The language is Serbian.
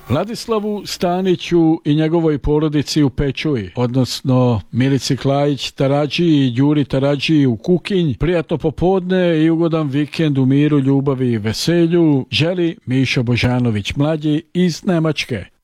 Vladislavu Staniću i njegovoj porodici u Pečuji, odnosno Milici Klajić Taradži i Đuri Taradži u Kukinj, prijatno popodne i ugodan vikend u miru, ljubavi i veselju želi Mišo Božanović mlađi iz Nemačke.